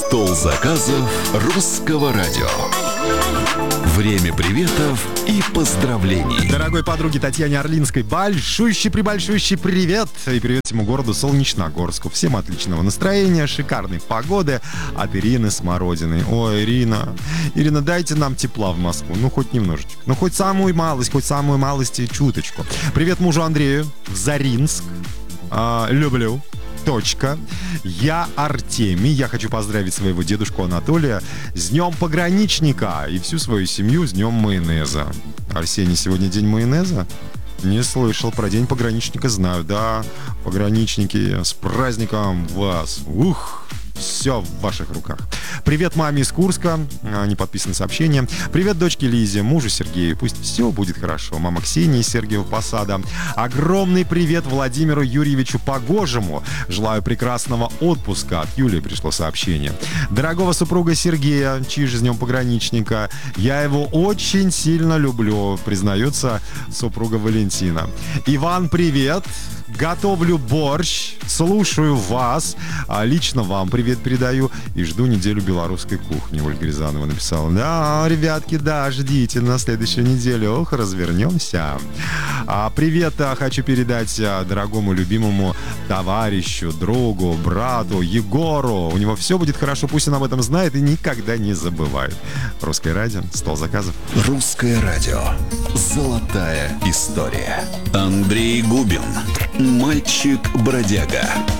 Стол заказов русского радио. Время приветов и поздравлений. Дорогой подруге Татьяне Орлинской большущий привет. И привет всему городу Солнечногорску. Всем отличного настроения, шикарной погоды от Ирины Смородиной. Ой, Ирина, дайте нам тепла в Москву. Ну, хоть немножечко. Ну, хоть самую малость и чуточку. Привет мужу Андрею в Заринск. Люблю. Я Артемий. Я хочу поздравить своего дедушку Анатолия с Днем Пограничника и всю свою семью с Днем Майонеза. Арсений, сегодня день майонеза? Не слышал. Про День Пограничника знаю. Да, пограничники, с праздником вас. Все в ваших руках. Привет маме из Курска. Не подписано сообщение. Привет дочке Лизе, мужу Сергею. Пусть все будет хорошо. Мама Ксения из Сергиева Посада. Огромный привет Владимиру Юрьевичу Погожему. Желаю прекрасного отпуска. От Юлии пришло сообщение. Дорогого супруга Сергея, чиж с Днем Пограничника. Я его очень сильно люблю, признается супруга Валентина. Иван, привет. Готовлю борщ, слушаю вас, лично вам привет передаю и жду неделю белорусской кухни. Ольга Рязанова написала. Да, ребятки, да, ждите на следующую неделю. Ох, развернемся. Привет хочу передать дорогому любимому товарищу, другу, брату Егору. У него все будет хорошо, пусть он об этом знает и никогда не забывает. Русское радио, стол заказов. Русское радио. Золотая история. Андрей Губин. Мальчик-бродяга.